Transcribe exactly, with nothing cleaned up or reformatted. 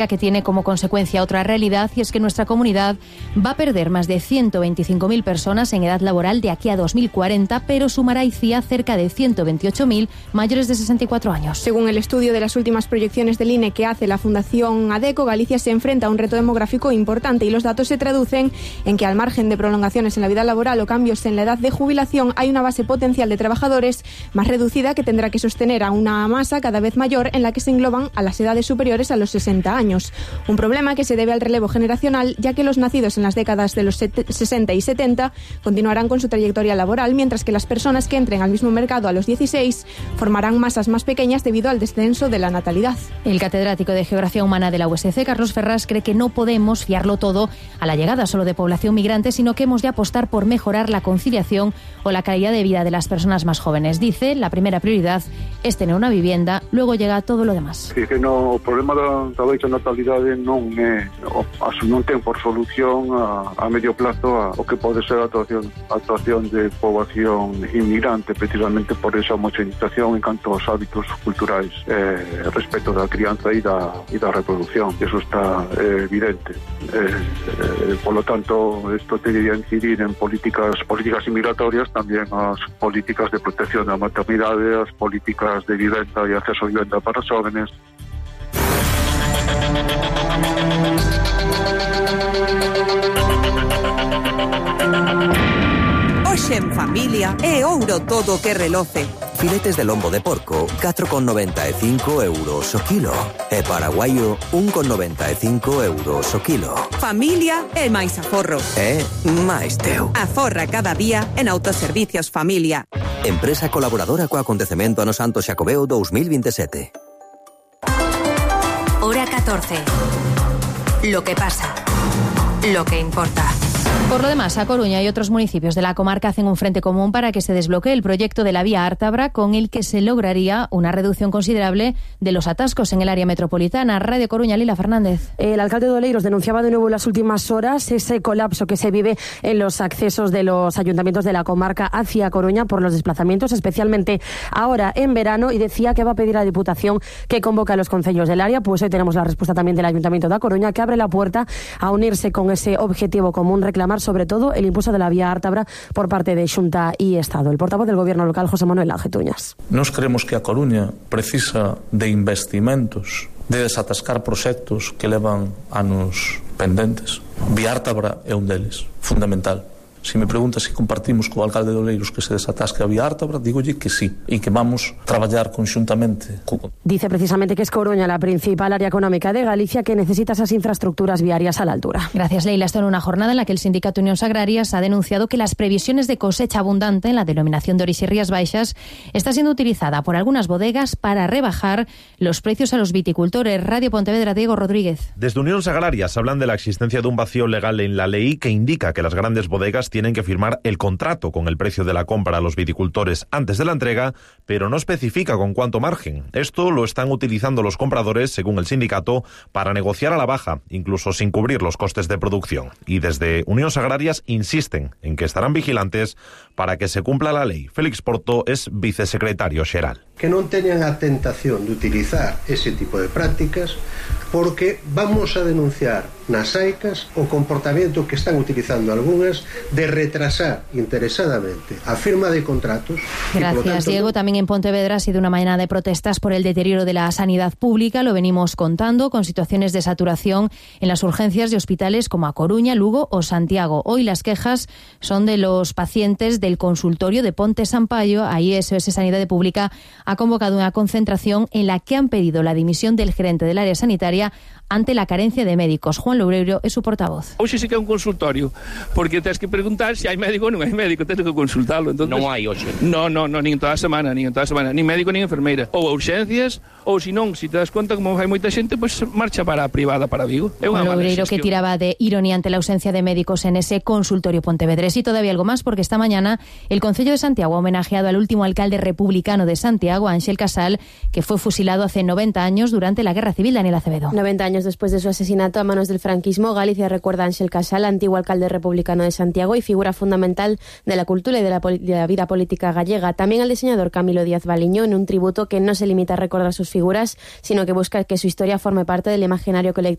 que tiene como consecuencia otra realidad, y es que nuestra comunidad va a perder más de ciento veinticinco mil personas en edad laboral de aquí a dos mil cuarenta, pero sumará I C I A cerca de ciento veintiocho mil mayores de sesenta y cuatro años. Según el estudio de las últimas proyecciones del I N E que hace la Fundación ADECO, Galicia se enfrenta a un reto demográfico importante, y los datos se traducen en que, al margen de prolongaciones en la vida laboral o cambios en la edad de jubilación, hay una base potencial de trabajadores más reducida que tendrá que sostener a una masa cada vez mayor en la que se engloban a las edades superiores a los sesenta años. Un problema que se debe al relevo generacional, ya que los nacidos en las décadas de los sesenta y setenta continuarán con su trayectoria laboral, mientras que las personas que entren al mismo mercado a los dieciséis formarán masas más pequeñas debido al descenso de la natalidad. El catedrático de Geografía Humana de la U S C, Carlos Ferrás, cree que no podemos fiarlo todo a la llegada solo de población migrante, sino que hemos de apostar por mejorar la conciliación o la calidad de vida de las personas más jóvenes. Dice, la primera prioridad es tener una vivienda, luego llega todo lo demás. Sí, que no, o problema da, da baixa natalidade non é, non ten por solución a, a medio plazo a, o que pode ser a actuación, a actuación de poboación inmigrante, precisamente por esa homogeneización en canto aos hábitos culturais eh, respecto da crianza e da, e da reproducción. Eso está eh, evidente. Eh, eh, por lo tanto, esto debería incidir en políticas políticas inmigratorias, tamén as políticas de protección da maternidade, as políticas de vivenda e acceso a vivenda para os jóvenes. Hoxe en familia é ouro todo que reloce. Filetes de lombo de porco, catro con noventa e cinco euros o kilo. E paraguaio, un con noventa e cinco euros o kilo. Familia é máis aforro. É máis teu. Aforra cada día en Autoservicios Familia. Empresa colaboradora co acontecemento ano Santo Xacobeo dos mil veintisiete. Hora catorce. Lo que pasa. Lo que importa. Por lo demás, A Coruña y otros municipios de la comarca hacen un frente común para que se desbloquee el proyecto de la vía Ártabra, con el que se lograría una reducción considerable de los atascos en el área metropolitana. Radio Coruña, Lila Fernández. El alcalde de Oleiros denunciaba de nuevo en las últimas horas ese colapso que se vive en los accesos de los ayuntamientos de la comarca hacia Coruña por los desplazamientos, especialmente ahora en verano, y decía que va a pedir a la Diputación que convoque a los concellos del área. Pues hoy tenemos la respuesta también del Ayuntamiento de A Coruña, que abre la puerta a unirse con ese objetivo común, reclamar sobre todo el impulso de la vía Ártabra por parte de Xunta y Estado. El portavoz del Gobierno local, José Manuel Algetuñas. Nos creemos que a Coruña precisa de investimentos, de desatascar proxectos que levan anos pendentes. Vía Ártabra é un deles, fundamental. Si me pregunta si compartimos co alcalde de Oleiros que se desatasque a vía Ártabra, digolle que sí, e que vamos a traballar conxuntamente. Dice precisamente que es Coruña la principal área económica de Galicia, que necesita esas infraestructuras viarias a la altura. Gracias, Leila. Esto en una jornada en la que el Sindicato Unións Agrarias ha denunciado que las previsiones de cosecha abundante en la denominación de Orix y Rías Baixas está siendo utilizada por algunas bodegas para rebajar los precios a los viticultores. Radio Pontevedra, Diego Rodríguez. Desde Unións Agrarias hablan de la existencia de un vacío legal en la ley que indica que las grandes bodegas tienen que firmar el contrato con el precio de la compra a los viticultores antes de la entrega, pero no especifica con cuánto margen. Esto lo están utilizando los compradores, según el sindicato, para negociar a la baja, incluso sin cubrir los costes de producción. Y desde Unións Agrarias insisten en que estarán vigilantes para que se cumpla la ley. Félix Porto es vicesecretario xeral. Que non teñan a tentación de utilizar ese tipo de prácticas, porque vamos a denunciar nas AICAS o comportamento que están utilizando algunhas de retrasar interesadamente a firma de contratos. Gracias, tanto, Diego. También en Pontevedra ha sido una mañana de protestas por el deterioro de la sanidad pública. Lo venimos contando, con situaciones de saturación en las urgencias de hospitales como A Coruña, Lugo o Santiago. Hoy las quejas son de los pacientes del consultorio de Ponte Sampaio. Ahí S O S Sanidade Pública ha convocado una concentración en la que han pedido la dimisión del gerente del área sanitaria ante la carencia de médicos. Juan Loureiro es su portavoz. Hoxe sí que é un consultorio, porque tens que preguntar se hai médico ou non hai médico, tens que consultarlo. Entonces, non hai hoxe. No, no, no, nin toda a semana, nin toda a semana, nin médico nin enfermeira. Ou a urxencias, ou se non, se te das conta como hai moita xente, pois pues, marcha para a privada para Vigo. É unha Juan Loureiro que tiraba de ironía ante la ausencia de médicos en ese consultorio pontevedrés. Y todavía algo más, porque esta mañana el Concello de Santiago ha homenajeado al último alcalde republicano de Santiago, Ángel Casal, que fue fusilado hace noventa años durante la Guerra Civil. Daniel Acevedo. noventa años después de su asesinato a manos del franquismo, Galicia recuerda a Ángel Casal, antiguo alcalde republicano de Santiago y y figura fundamental de la cultura y de la, de la vida política gallega. También al diseñador Camilo Díaz Baliño, en un tributo que no se limita a recordar sus figuras, sino que busca que su historia forme parte del imaginario colectivo